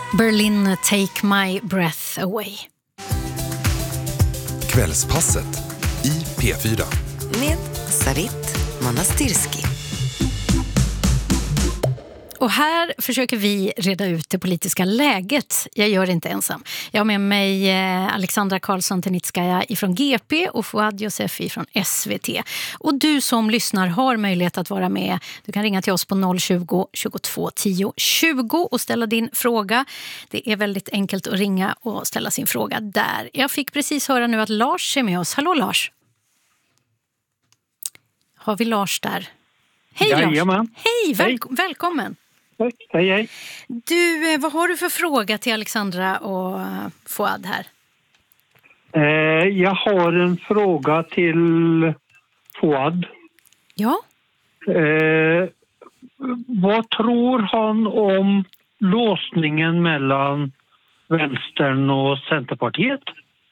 Berlin, Take My Breath Away. Kvällspasset i P4. Med Sarit Monastirski. Och här försöker vi reda ut det politiska läget. Jag gör det inte ensam. Jag har med mig Alexandra Karlsson-Tenitskaja ifrån GP och Fouad Yousefi från SVT. Och du som lyssnar har möjlighet att vara med. Du kan ringa till oss på 020 22 10 20 och ställa din fråga. Det är väldigt enkelt att ringa och ställa sin fråga där. Jag fick precis höra nu att Lars är med oss. Hallå Lars. Har vi Lars där? Hej Lars. Hej, välkommen. Hej. Du, vad har du för fråga till Alexandra och Fouad här? Jag har en fråga till Fouad. Ja? Vad tror han om låsningen mellan Vänstern och Centerpartiet?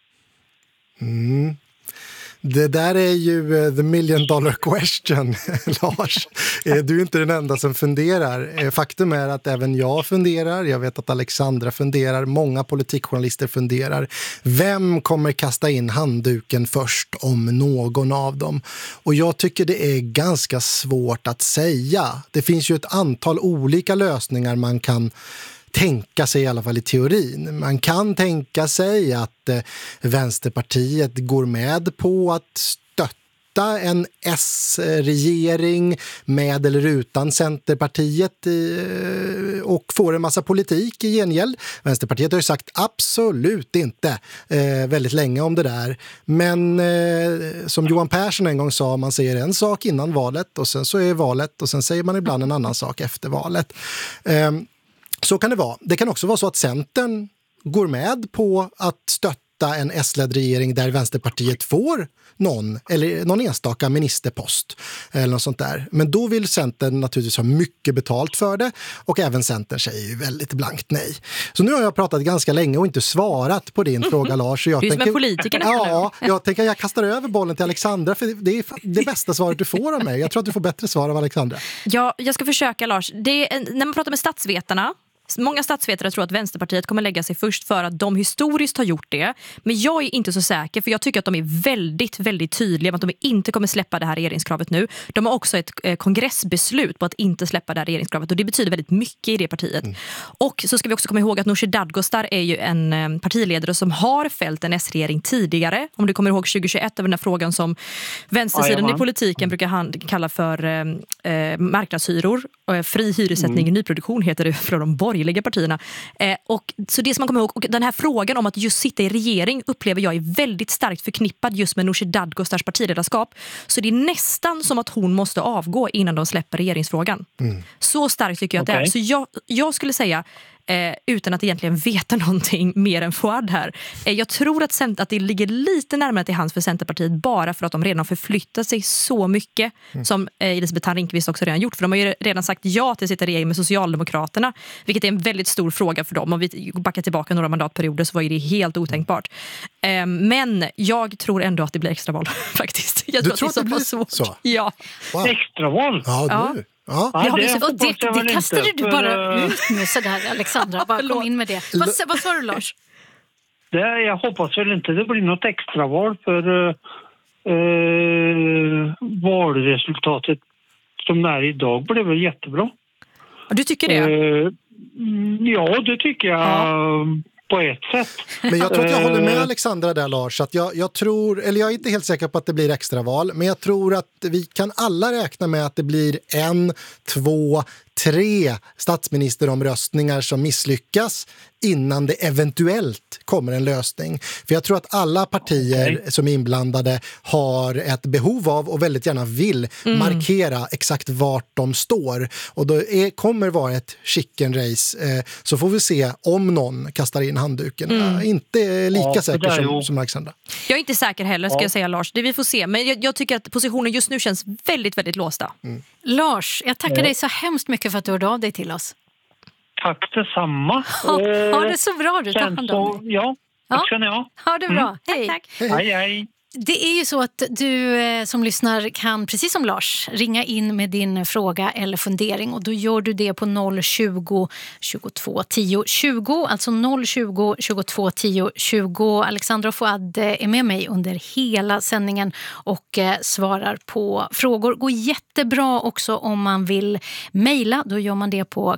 Det där är ju the million dollar question, Lars. Du är inte den enda som funderar. Faktum är att även jag funderar. Jag vet att Alexandra funderar. Många politikjournalister funderar. Vem kommer kasta in handduken först om någon av dem? Och jag tycker det är ganska svårt att säga. Det finns ju ett antal olika lösningar man kan tänka sig, i alla fall i teorin. Man kan tänka sig att Vänsterpartiet går med på att stötta en S-regering med eller utan Centerpartiet och får en massa politik i gengäld. Vänsterpartiet har ju sagt absolut inte väldigt länge om det där. Men som Johan Persson en gång sa, man säger en sak innan valet och sen så är valet och sen säger man ibland en annan sak efter valet. Så kan det vara. Det kan också vara så att Centern går med på att stötta en S-ledd regering där Vänsterpartiet får någon enstaka ministerpost eller något sånt där. Men då vill Centern naturligtvis ha mycket betalt för det och även Centern säger ju väldigt blankt nej. Så nu har jag pratat ganska länge och inte svarat på din fråga, Lars. Jag du är som en politiker. Jag tänker att jag kastar över bollen till Alexandra för det är det bästa svaret du får av mig. Jag tror att du får bättre svar av Alexandra. Ja, jag ska försöka, Lars. När man pratar med statsvetarna, många statsvetare tror att Vänsterpartiet kommer lägga sig först för att de historiskt har gjort det. Men jag är inte så säker, för jag tycker att de är väldigt, väldigt tydliga med att de inte kommer släppa det här regeringskravet nu. De har också ett kongressbeslut på att inte släppa det här regeringskravet och det betyder väldigt mycket i det partiet. Och så ska vi också komma ihåg att Nooshi Dadgostar är ju en partiledare som har fällt en S-regering tidigare. Om du kommer ihåg 2021 över den här frågan som vänstersidan i politiken brukar kalla för marknadshyror. Fri hyressättning i nyproduktion heter det för de borgerliga partierna. Och så det som man kommer ihåg, och den här frågan om att just sitta i regering upplever jag är väldigt starkt förknippad just med Nooshi Dadgostars partiledarskap. Så det är nästan som att hon måste avgå innan de släpper regeringsfrågan. Så starkt tycker jag att det är. Så jag skulle säga utan att egentligen veta någonting mer än Fouad här. Jag tror att det ligger lite närmare till hands för Centerpartiet bara för att de redan har förflyttat sig så mycket som Elisabeth Thand-Ringqvist också redan gjort. För de har ju redan sagt ja till att sitta i regering med Socialdemokraterna, vilket är en väldigt stor fråga för dem. Om vi backar tillbaka några mandatperioder så var ju det helt otänkbart. Men jag tror ändå att det blir extraval faktiskt. Jag tror att det blir så? Ja. Wow. Extraval? Ja, du. Ja. Det kastade du bara ut nu sådär, Alexandra. Bara kom in med det. Vad sa du, Lars? Jag hoppas väl inte det blir något extraval för valresultatet som det är idag blev väl jättebra. Du tycker det? Ja, det tycker jag på ett sätt. Men jag tror att jag håller med Alexandra där, Lars. Att jag är inte helt säker på att det blir extraval, men jag tror att vi kan alla räkna med att det blir 1, 2, 3 statsministeromröstningar som misslyckas innan det eventuellt kommer en lösning. För jag tror att alla partier som är inblandade har ett behov av och väldigt gärna vill markera exakt vart de står. Och då kommer vara ett chicken race. Så får vi se om någon kastar in handduken. Inte lika säker som Alexandra. Jag är inte säker heller, ska jag säga, Lars. Det vi får se. Men jag tycker att positionen just nu känns väldigt, väldigt låsta. Lars, jag tackar dig så hemskt mycket för att du hörde av dig till oss. Tack detsamma. Ha det så bra, du tar hand om dig. Ja, tack ska ni ha. Ha det bra. Hej. Tack. Hej. Det är ju så att du som lyssnar kan, precis som Lars, ringa in med din fråga eller fundering. Och då gör du det på 020 22 10 20. Alltså 020 22 10 20. Alexandra och Fouad är med mig under hela sändningen och svarar på frågor. Går jättebra också om man vill mejla. Då gör man det på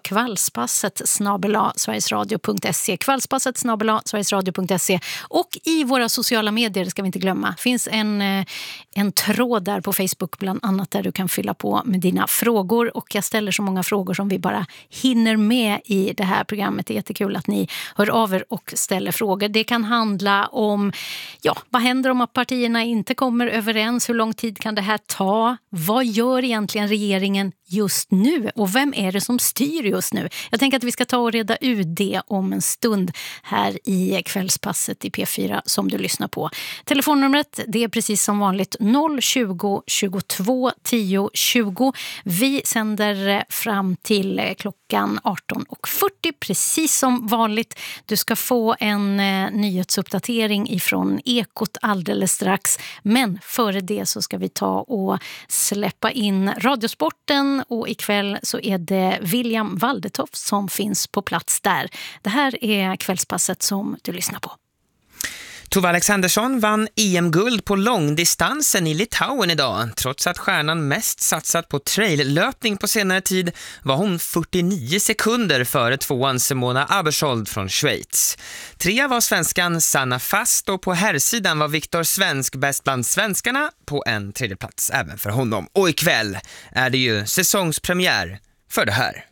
kvällspasset@sverigesradio.se. Kvällspasset@sverigesradio.se. Och i våra sociala medier, ska vi inte glömma, finns en tråd där på Facebook bland annat där du kan fylla på med dina frågor. Och jag ställer så många frågor som vi bara hinner med i det här programmet. Det är jättekul att ni hör av er och ställer frågor. Det kan handla om, vad händer om att partierna inte kommer överens? Hur lång tid kan det här ta? Vad gör egentligen regeringen just nu? Och vem är det som styr just nu? Jag tänker att vi ska ta och reda ut det om en stund här i kvällspasset i P4 som du lyssnar på. Telefonnumret, det är precis som vanligt 020 22 10 20. Vi sänder fram till klockan 18:40 precis som vanligt. Du ska få en nyhetsuppdatering ifrån Ekot alldeles strax. Men före det så ska vi ta och släppa in Radiosporten, och ikväll så är det William Waldetoft som finns på plats där. Det här är kvällspasset som du lyssnar på. Tove Alexandersson vann EM-guld på långdistansen i Litauen idag. Trots att stjärnan mest satsat på traillöpning på senare tid var hon 49 sekunder före tvåan Simona Abersold från Schweiz. Trea var svenskan Sanna Fast, och på herrsidan var Viktor Svensk bäst bland svenskarna på en tredje plats även för honom. Och ikväll är det ju säsongspremiär för det här.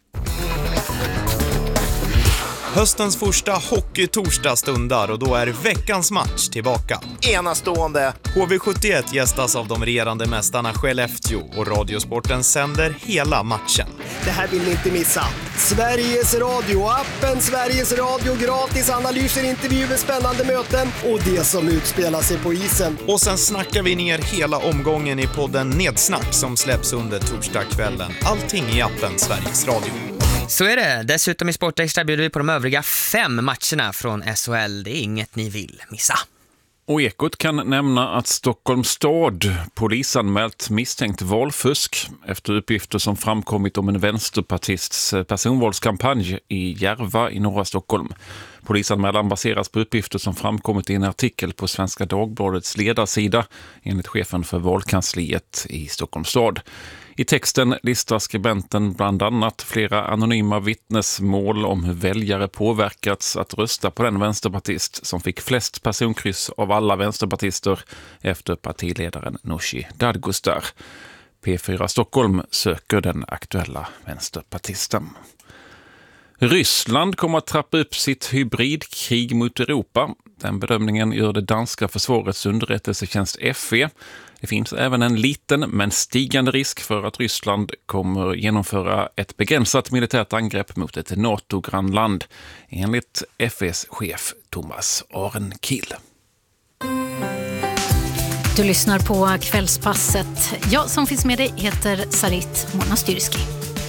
Höstens första hockeytorsdag stundar och då är veckans match tillbaka. Enastående! HV71 gästas av de regerande mästarna Skellefteå och Radiosporten sänder hela matchen. Det här vill ni inte missa. Sveriges Radio, appen Sveriges Radio, gratis analyser, intervjuer, spännande möten och det som utspelar sig på isen. Och sen snackar vi ner hela omgången i podden Nedsnack som släpps under torsdagskvällen. Allting i appen Sveriges Radio. Så är det. Dessutom i Sportextra bjuder vi på de övriga 5 matcherna från SHL. Det är inget ni vill missa. Och Ekot kan nämna att Stockholms stad polisanmält misstänkt valfusk efter uppgifter som framkommit om en vänsterpartists personvalskampanj i Järva i norra Stockholm. Polisanmälan baseras på uppgifter som framkommit i en artikel på Svenska Dagbladets ledarsida enligt chefen för valkansliet i Stockholms stad. I texten listar skribenten bland annat flera anonyma vittnesmål om hur väljare påverkats att rösta på den vänsterpartist som fick flest personkryss av alla vänsterpartister efter partiledaren Nooshi Dadgostar. P4 Stockholm söker den aktuella vänsterpartisten. Ryssland kommer att trappa upp sitt hybridkrig mot Europa. Den bedömningen gör det danska försvarets underrättelsetjänst FE. Det finns även en liten men stigande risk för att Ryssland kommer genomföra ett begränsat militärt angrepp mot ett NATO-grannland, enligt FEs chef Thomas Arenkiel. Du lyssnar på kvällspasset. Jag som finns med dig heter Sarit Monastyrski.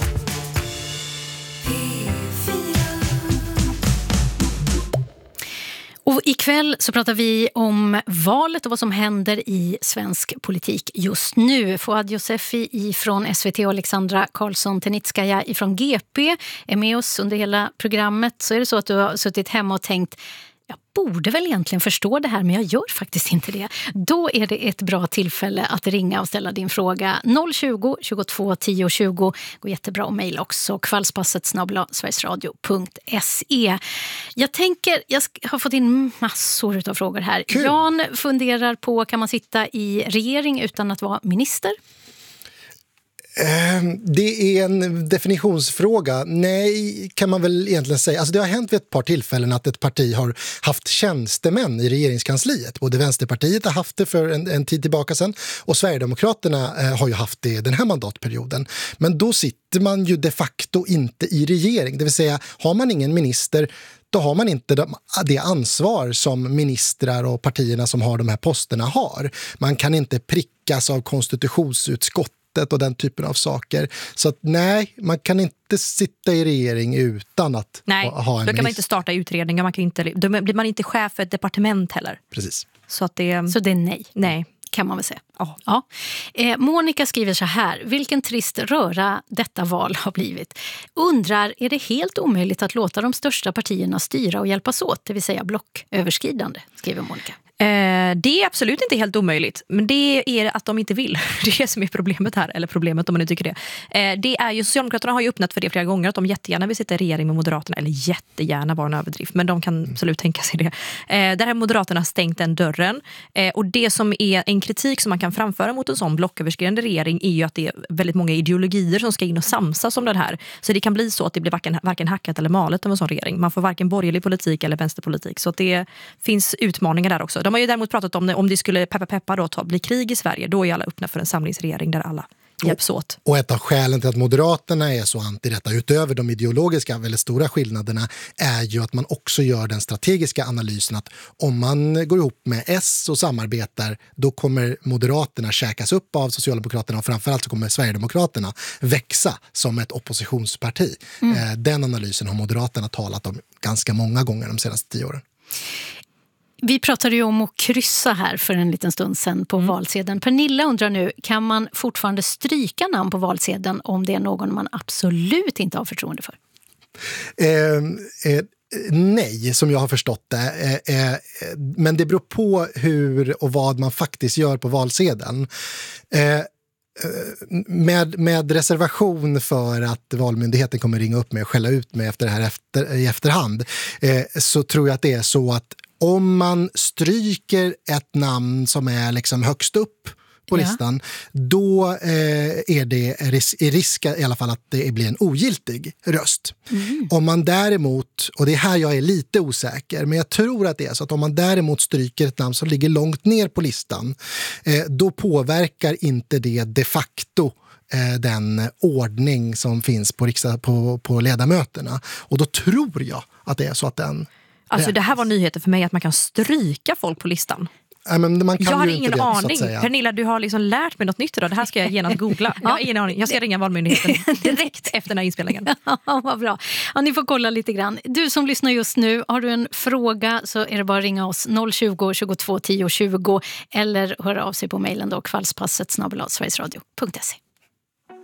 Och ikväll så pratar vi om valet och vad som händer i svensk politik just nu. Fouad Youssefi från SVT och Alexandra Karlsson-Tenitskaja från GP är med oss under hela programmet. Så är det så att du har suttit hemma och tänkt, jag borde väl egentligen förstå det här men jag gör faktiskt inte det. Då är det ett bra tillfälle att ringa och ställa din fråga. 020 22 10 20. Går jättebra att mejla också. kvällspasset@sverigesradio.se. Jag har fått in massor av frågor här. Kul. Jan funderar på, kan man sitta i regering utan att vara minister? Det är en definitionsfråga. Nej, kan man väl egentligen säga. Alltså det har hänt vid ett par tillfällen att ett parti har haft tjänstemän i regeringskansliet. Både Vänsterpartiet har haft det för en tid tillbaka sedan och Sverigedemokraterna har ju haft det den här mandatperioden. Men då sitter man ju de facto inte i regering. Det vill säga, har man ingen minister, då har man inte det ansvar som ministrar och partierna som har de här posterna har. Man kan inte prickas av konstitutionsutskott och den typen av saker. Så att nej, man kan inte sitta i regering utan att ha en då kan man inte starta utredningar. Då blir man inte chef för ett departement heller. Precis. Så det är nej? Nej. Kan man väl säga. Ja. Monica skriver så här: vilken trist röra detta val har blivit. Undrar, är det helt omöjligt att låta de största partierna styra och hjälpas åt, det vill säga blocköverskridande, skriver Monica. Det är absolut inte helt omöjligt, men det är att de inte vill. Det är det som är problemet här, eller problemet om man nu tycker det. Det är ju, Socialdemokraterna har ju öppnat för det flera gånger, att de jättegärna vill sitta i regering med Moderaterna, eller jättegärna var en överdrift, men de kan absolut tänka sig det. Där har Moderaterna stängt den dörren, och det som är en kritik som man kan framföra mot en sån blocköverskridande regering är ju att det är väldigt många ideologier som ska in och samsas om den här. Så det kan bli så att det blir varken hackat eller malet av en sån regering. Man får varken borgerlig politik eller vänsterpolitik, så att det finns utmaningar där också. De har ju däremot pratat om det skulle peppa då bli krig i Sverige, då är alla öppna för en samlingsregering där alla hjälps åt. Och ett av skälen till att Moderaterna är så anti detta, utöver de ideologiska väldigt stora skillnaderna, är ju att man också gör den strategiska analysen att om man går ihop med S och samarbetar, då kommer Moderaterna käkas upp av Socialdemokraterna, och framförallt så kommer Sverigedemokraterna växa som ett oppositionsparti. Den analysen har Moderaterna talat om ganska många gånger de senaste 10 åren. Vi pratade ju om att kryssa här för en liten stund sedan på valsedeln. Pernilla undrar nu, kan man fortfarande stryka namn på valsedeln om det är någon man absolut inte har förtroende för? Nej, som jag har förstått det. Men det beror på hur och vad man faktiskt gör på valsedeln. Med reservation för att Valmyndigheten kommer ringa upp mig och skälla ut mig efter det här i efterhand, så tror jag att det är så att om man stryker ett namn som är liksom högst upp på listan, då är det risk i alla fall att det blir en ogiltig röst. Om man däremot, och det är här jag är lite osäker, men jag tror att det är så att om man däremot stryker ett namn som ligger långt ner på listan, då påverkar inte det de facto den ordning som finns på ledamöterna. Och då tror jag att det är så att den... Alltså det här var nyheter för mig, att man kan stryka folk på listan. Men man kan jag har ju ingen inte det, aning. Pernilla, du har liksom lärt mig något nytt idag. Det här ska jag genast googla. Jag har ingen aning. Jag ska ringa Valmyndigheten direkt efter den här inspelningen. Ja, vad bra. Ja, ni får kolla lite grann. Du som lyssnar just nu, har du en fråga så är det bara att ringa oss 020 22 10 20 eller höra av sig på mejlen då, kvällspasset@sverigesradio.se.